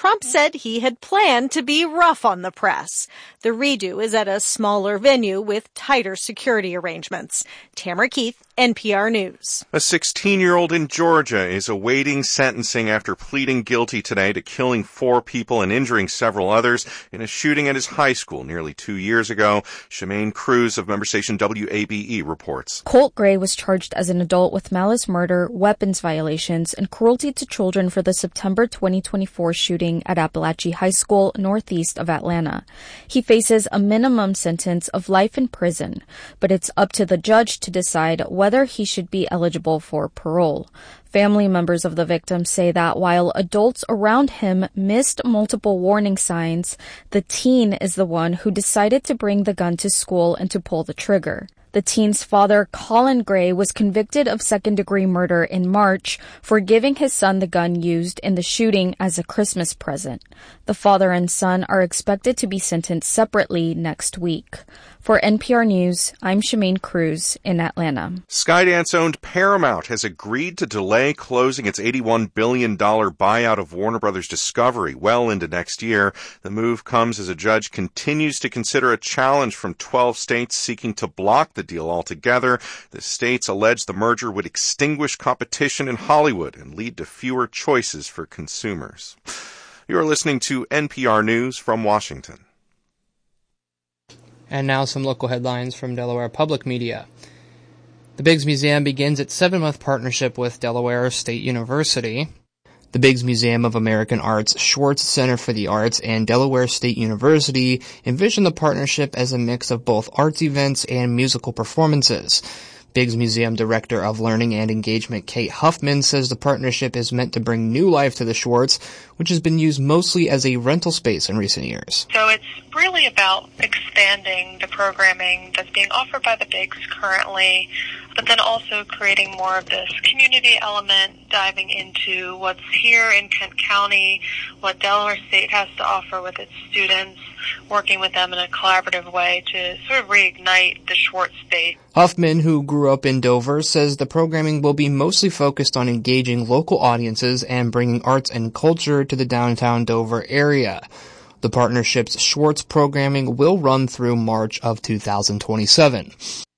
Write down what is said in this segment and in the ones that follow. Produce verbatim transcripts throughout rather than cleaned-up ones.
Trump said he had planned to be rough on the press. The redo is at a smaller venue with tighter security arrangements. Tamara Keith, N P R News. A sixteen-year-old in Georgia is awaiting sentencing after pleading guilty today to killing four people and injuring several others in a shooting at his high school nearly two years ago. Shemaine Cruz of member station W A B E reports. Colt Gray was charged as an adult with malice murder, weapons violations, and cruelty to children for the September twenty twenty-four shooting at Appalachia High School northeast of Atlanta. He faces a minimum sentence of life in prison, but it's up to the judge to decide whether he should be eligible for parole. Family members of the victim say that while adults around him missed multiple warning signs, the teen is the one who decided to bring the gun to school and to pull the trigger. The teen's father, Colin Gray, was convicted of second-degree murder in March for giving his son the gun used in the shooting as a Christmas present. The father and son are expected to be sentenced separately next week. For N P R News, I'm Shemaine Cruz in Atlanta. Skydance-owned Paramount has agreed to delay closing its eighty-one billion dollars buyout of Warner Brothers Discovery well into next year. The move comes as a judge continues to consider a challenge from twelve states seeking to block the deal altogether. The states allege the merger would extinguish competition in Hollywood and lead to fewer choices for consumers. You are listening to N P R News from Washington. And now some local headlines from Delaware Public Media. The Biggs Museum begins its seven-month partnership with Delaware State University. The Biggs Museum of American Art's Schwartz Center for the Arts and Delaware State University envision the partnership as a mix of both arts events and musical performances. Biggs Museum Director of Learning and Engagement Kate Huffman says the partnership is meant to bring new life to the Schwartz, which has been used mostly as a rental space in recent years. So it's really about expanding the programming that's being offered by the Biggs currently, but then also creating more of this community element, diving into what's here in Kent County, what Delaware State has to offer with its students, working with them in a collaborative way to sort of reignite the Schwartz space. Huffman, who grew up in Dover, says the programming will be mostly focused on engaging local audiences and bringing arts and culture to the downtown Dover area. The partnership's Schwartz programming will run through March of two thousand twenty-seven.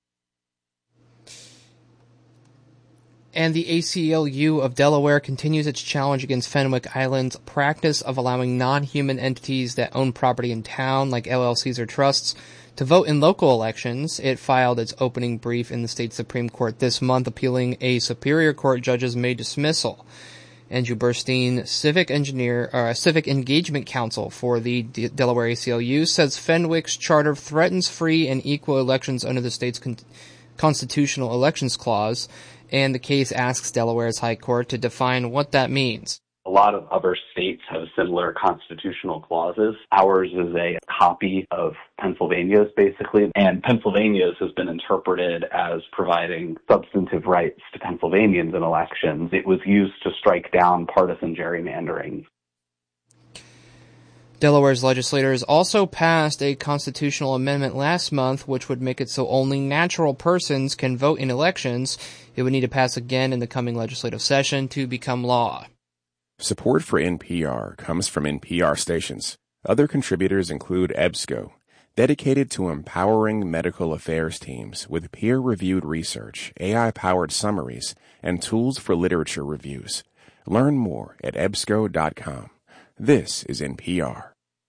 And the A C L U of Delaware continues its challenge against Fenwick Island's practice of allowing non-human entities that own property in town, like L L Cs or trusts, to vote in local elections. It filed its opening brief in the state Supreme Court this month, appealing a Superior Court judge's May dismissal. Andrew Burstein, civic engineer, or uh, civic engagement counsel for the D- Delaware A C L U, says Fenwick's charter threatens free and equal elections under the state's con- constitutional elections clause, and the case asks Delaware's High Court to define what that means. A lot of other states have similar constitutional clauses. Ours is a copy of Pennsylvania's, basically, and Pennsylvania's has been interpreted as providing substantive rights to Pennsylvanians in elections. It was used to strike down partisan gerrymandering. Delaware's legislators also passed a constitutional amendment last month which would make it so only natural persons can vote in elections. It would need to pass again in the coming legislative session to become law. Support for N P R comes from N P R stations. Other contributors include EBSCO, dedicated to empowering medical affairs teams with peer-reviewed research, A I-powered summaries, and tools for literature reviews. Learn more at ebsco dot com. This is N P R.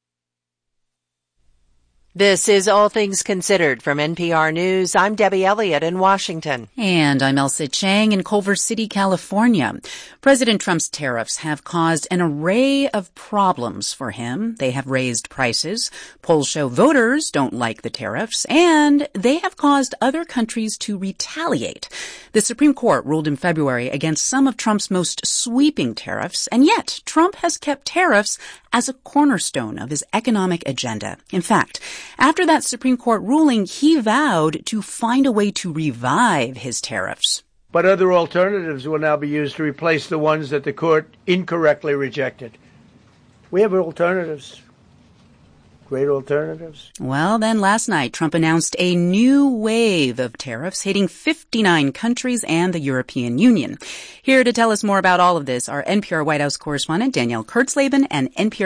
This is All Things Considered from N P R News. I'm Debbie Elliott in Washington. And I'm Elsa Chang in Culver City, California. President Trump's tariffs have caused an array of problems for him. They have raised prices. Polls show voters don't like the tariffs, and they have caused other countries to retaliate. The Supreme Court ruled in February against some of Trump's most sweeping tariffs, and yet Trump has kept tariffs as a cornerstone of his economic agenda. In fact, after that Supreme Court ruling, he vowed to find a way to revive his tariffs. But other alternatives will now be used to replace the ones that the court incorrectly rejected. We have alternatives. Great alternatives. Well, then last night, Trump announced a new wave of tariffs hitting fifty-nine countries and the European Union. Here to tell us more about all of this are N P R White House correspondent Danielle Kurtzleben and N P R